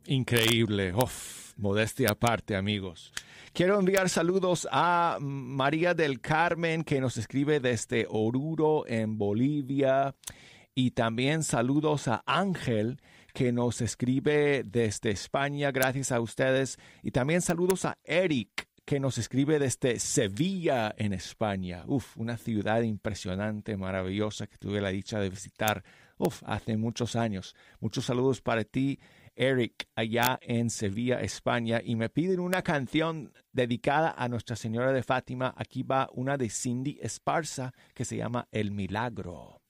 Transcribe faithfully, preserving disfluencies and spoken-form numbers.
Increíble. Uf, modestia aparte, amigos. Quiero enviar saludos a María del Carmen, que nos escribe desde Oruro, en Bolivia. Y también saludos a Ángel, que nos escribe desde España. Gracias a ustedes. Y también saludos a Eric, que nos escribe desde Sevilla, en España. Uf, una ciudad impresionante, maravillosa, que tuve la dicha de visitar, uf, hace muchos años. Muchos saludos para ti, Eric, allá en Sevilla, España. Y me piden una canción dedicada a Nuestra Señora de Fátima. Aquí va una de Cindy Esparza, que se llama El Milagro.